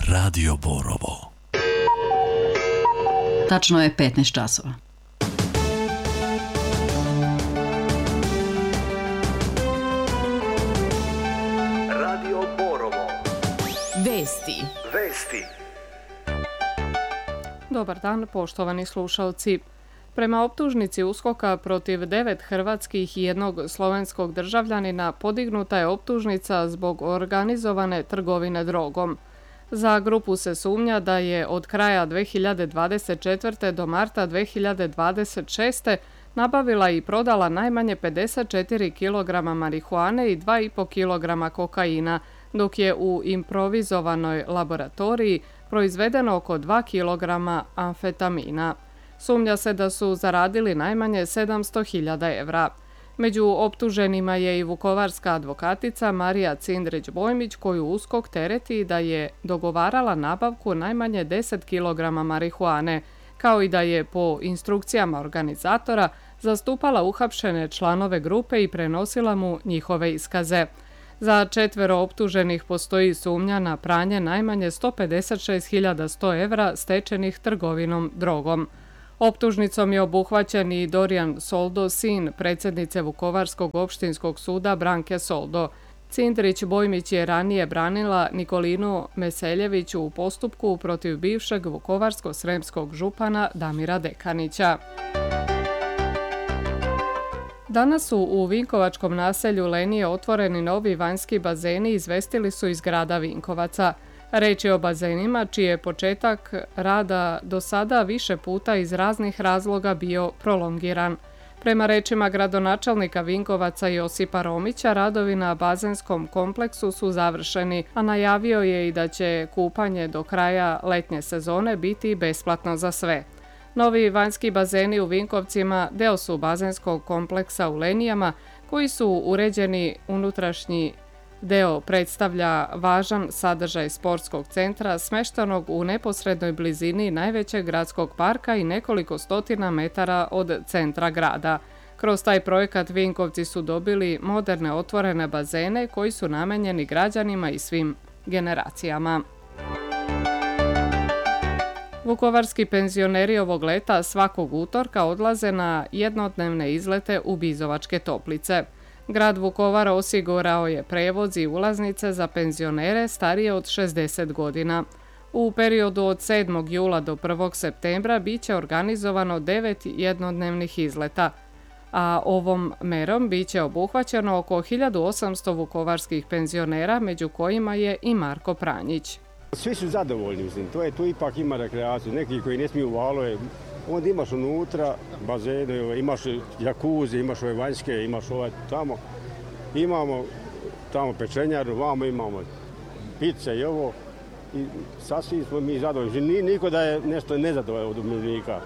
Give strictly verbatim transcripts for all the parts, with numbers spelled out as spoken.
Radio Borovo. Tačno je petnaest časova. Radio Borovo. Vesti. Vesti. Dobar dan, poštovani slušalci. Prema optužnici USKOK-a protiv devet hrvatskih i jednog slovenskog državljanina podignuta je optužnica zbog organizovane trgovine drogom. Za grupu se sumnja da je od kraja dve hiljade dvadeset četvrte. do marta dve hiljade dvadeset šeste. nabavila i prodala najmanje pedeset četiri kilograma marihuane i dva i pol kilograma kokaina, dok je u improvizovanoj laboratoriji proizvedeno oko dva kilograma amfetamina. Sumnja se da su zaradili najmanje sedamsto hiljada evra. Među optuženima je i vukovarska advokatica Marija Cindrić-Bojmić, koju USKOK tereti da je dogovarala nabavku najmanje deset kilograma marihuane, kao i da je po instrukcijama organizatora zastupala uhapšene članove grupe i prenosila mu njihove iskaze. Za četvero optuženih postoji sumnja na pranje najmanje sto pedeset šest hiljada sto evra stečenih trgovinom drogom. Optužnicom je obuhvaćen i Dorijan Soldo, sin predsjednice Vukovarskog opštinskog suda Branke Soldo. Cindrić-Bojmić je ranije branila Nikolinu Meseljević u postupku protiv bivšeg vukovarsko-sremskog župana Damira Dekanića. Danas su u vinkovačkom naselju Lenije otvoreni novi vanjski bazeni, izvestili su iz grada Vinkovaca. Reč je o bazenima čiji je početak rada do sada više puta iz raznih razloga bio prolongiran. Prema rečima gradonačelnika Vinkovaca Josipa Romića, radovi na bazenskom kompleksu su završeni, a najavio je i da će kupanje do kraja letnje sezone biti besplatno za sve. Novi vanjski bazeni u Vinkovcima deo su bazenskog kompleksa u Lenijama, koji su uređeni. Unutrašnji deo predstavlja važan sadržaj sportskog centra smeštenog u neposrednoj blizini najvećeg gradskog parka i nekoliko stotina metara od centra grada. Kroz taj projekat Vinkovci su dobili moderne otvorene bazene koji su namenjeni građanima i svim generacijama. Vukovarski penzioneri ovog leta svakog utorka odlaze na jednodnevne izlete u Bizovačke Toplice. Grad Vukovar osigurao je prevoz i ulaznice za penzionere starije od šezdeset godina. U periodu od sedmog jula do prvog septembra bit će organizovano devet jednodnevnih izleta, a ovom merom bit će obuhvaćeno oko hiljadu osamsto vukovarskih penzionera, među kojima je i Marko Pranjić. Svi su zadovoljni, mislim, to je, tu ipak ima rekreaciju, neki koji ne smiju u valove, onda imaš unutra bazene, imaš jakuzi, imaš ove vanjske, imaš ovaj tamo, imamo tamo pečenjaru, vamo imamo pice i ovo, i sasvim smo mi zadovoljni, niko da je nešto nezadovoljan od umirovljenika.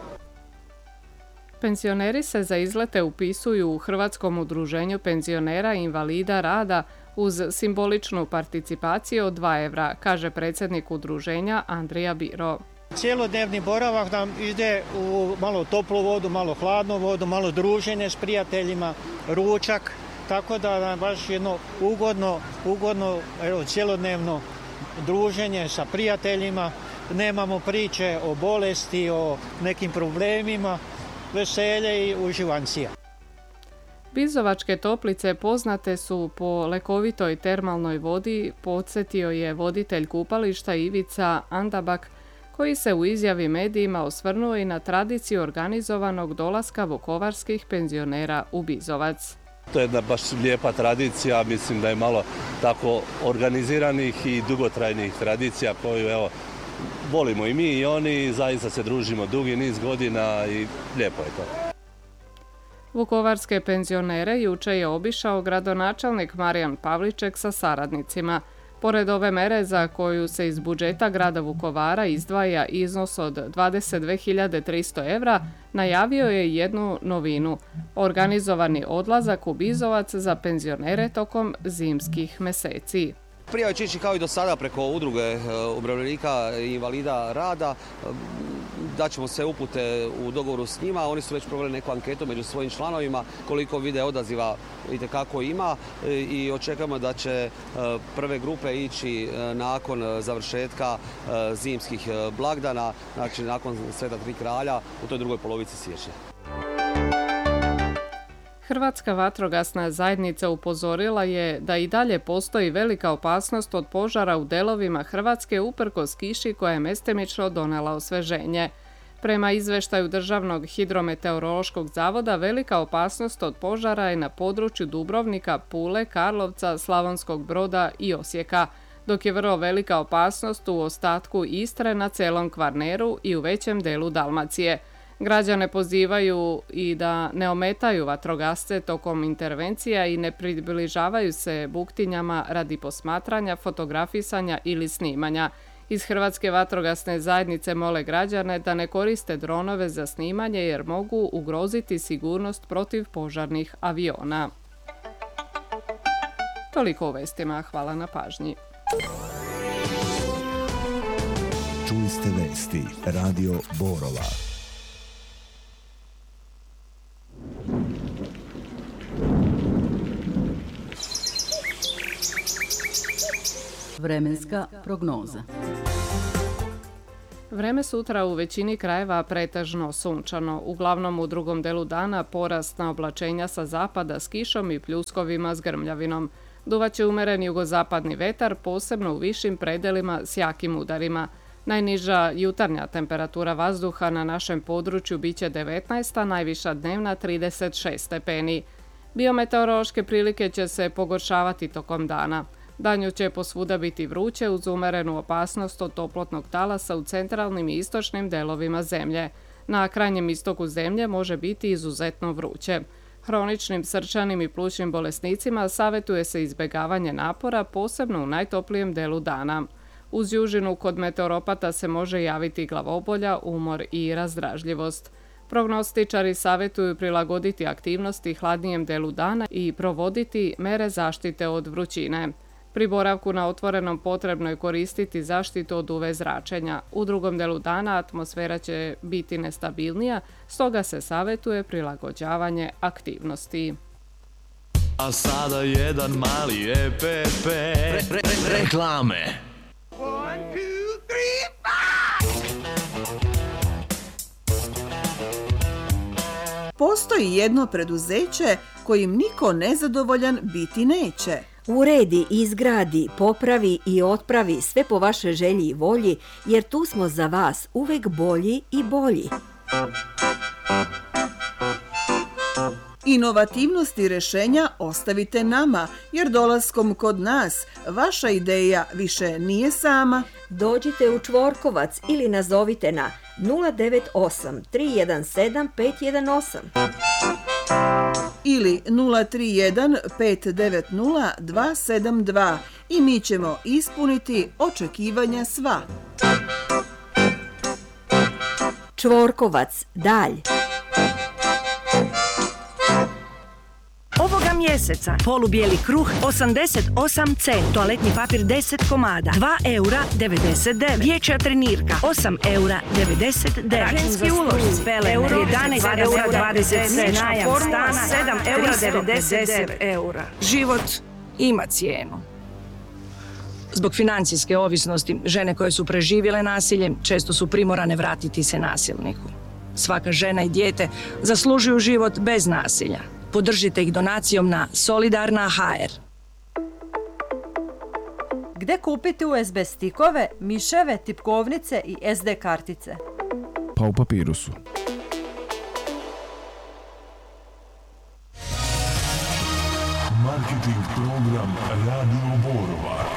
Penzioneri se za izlete upisuju u Hrvatskom udruženju penzionera i invalida rada uz simboličnu participaciju od dva evra, kaže predsjednik udruženja Andrija Biro. Cijelodnevni boravak nam ide u malo toplu vodu, malo hladnu vodu, malo druženje s prijateljima, ručak, tako da nam baš jedno ugodno, ugodno evo, cijelodnevno druženje sa prijateljima. Nemamo priče o bolesti, o nekim problemima, veselje i uživancija. Bizovačke Toplice poznate su po lekovitoj termalnoj vodi, podsjetio je voditelj kupališta Ivica Andabak, koji se u izjavi medijima osvrnuo i na tradiciju organizovanog dolaska vukovarskih penzionera u Bizovac. To je jedna baš lijepa tradicija, mislim da je malo tako organiziranih i dugotrajnih tradicija koju evo volimo i mi i oni, zaista se družimo dugi niz godina i lijepo je to. Vukovarske penzionere juče je obišao gradonačelnik Marijan Pavliček sa saradnicima. Pored ove mere za koju se iz budžeta grada Vukovara izdvaja iznos od dvadeset dve hiljade tristo evra, najavio je jednu novinu – organizovani odlazak u Bizovac za penzionere tokom zimskih meseci. Prijave će ići kao i do sada preko udruge umirovljenika i invalida rada. Daćemo sve upute u dogovoru s njima. Oni su već proveli neku anketu među svojim članovima koliko vide odaziva itekako ima i očekujemo da će prve grupe ići nakon završetka zimskih blagdana, znači nakon Sveta tri kralja u toj drugoj polovici siječnja. Hrvatska vatrogasna zajednica upozorila je da i dalje postoji velika opasnost od požara u delovima Hrvatske uprkos kiši koja je mestimično donela osveženje. Prema izveštaju Državnog hidrometeorološkog zavoda, velika opasnost od požara je na području Dubrovnika, Pule, Karlovca, Slavonskog Broda i Osijeka, dok je vrlo velika opasnost u ostatku Istre, na celom Kvarneru i u većem delu Dalmacije. Građane pozivaju i da ne ometaju vatrogasce tokom intervencija i ne približavaju se buktinjama radi posmatranja, fotografisanja ili snimanja. Iz Hrvatske vatrogasne zajednice mole građane da ne koriste dronove za snimanje jer mogu ugroziti sigurnost protiv požarnih aviona. Toliko u vestima, hvala na pažnji. Čuli ste vesti Radio Borova. Vremenska prognoza. Vreme sutra u većini krajeva pretežno sunčano. Uglavnom u drugom delu dana porast na oblačenja sa zapada s kišom i pljuskovima s grmljavinom. Duvaće umeren jugozapadni vetar, posebno u višim predelima s jakim udarima. Najniža jutarnja temperatura vazduha na našem području biće devetnaest, a najviša dnevna trideset šest stepeni. Biometeorološke prilike će se pogoršavati tokom dana. Danju će posvuda biti vruće uz umerenu opasnost od toplotnog talasa u centralnim i istočnim delovima zemlje. Na krajnjem istoku zemlje može biti izuzetno vruće. Hroničnim srčanim i plućnim bolesnicima savjetuje se izbjegavanje napora, posebno u najtoplijem delu dana. Uz južinu kod meteoropata se može javiti glavobolja, umor i razdražljivost. Prognostičari savjetuju prilagoditi aktivnosti hladnijem delu dana i provoditi mere zaštite od vrućine. Pri boravku na otvorenom potrebno je koristiti zaštitu od U V zračenja. U drugom delu dana atmosfera će biti nestabilnija, stoga se savjetuje prilagođavanje aktivnosti. A sada jedan mali E P P. Re, re, re, reklame. One, two, three, Postoji jedno preduzeće kojim niko nezadovoljan biti neće. Uredi, izgradi, popravi i otpravi sve po vašoj želji i volji, jer tu smo za vas uvek bolji i bolji. Inovativnost i rešenja ostavite nama, jer dolaskom kod nas vaša ideja više nije sama. Dođite u Čvorkovac ili nazovite na nula devet osam tri jedan sedam pet jedan osam ili nula tri jedan pet devet nula dva sedam dva i mi ćemo ispuniti očekivanja sva. Čvorkovac, dalj. Ovoga mjeseca polubijeli kruh osamdeset osam centi, toaletni papir deset komada, dva eura devedeset devet, dječja trenirka osam eura devedeset devet, računski ulož spele jedanaest eura dvadeset sedam, najam stana sedam eura devedeset devet eura. Život ima cijenu. Zbog financijske ovisnosti, žene koje su preživjele nasilje često su primorane vratiti se nasilniku. Svaka žena i dijete zaslužuju život bez nasilja. Podržite ih donacijom na Solidarna точка ха ер. Gde kupiti U S B stikove, miševe, tipkovnice i S D kartice? Pa u Papirusu. Marketing program Radio Borova.